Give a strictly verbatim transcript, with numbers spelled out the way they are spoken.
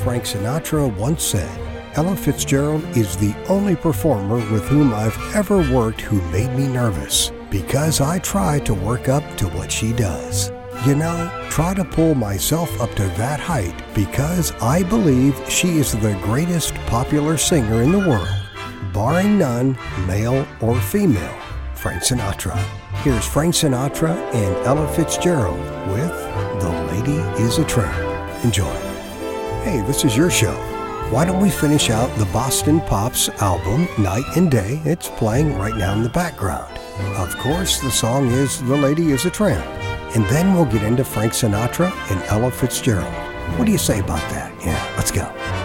Frank Sinatra once said, Ella Fitzgerald is the only performer with whom I've ever worked who made me nervous, because I try to work up to what she does. You know, try to pull myself up to that height, because I believe she is the greatest popular singer in the world, barring none, male or female. Frank Sinatra. Here's Frank Sinatra and Ella Fitzgerald with The Lady is a Tramp. Enjoy. Hey, this is your show. Why don't we finish out the Boston Pops album, Night and Day? It's playing right now in the background. Of course, the song is The Lady is a Tramp. And then we'll get into Frank Sinatra and Ella Fitzgerald. What do you say about that? Yeah, let's go.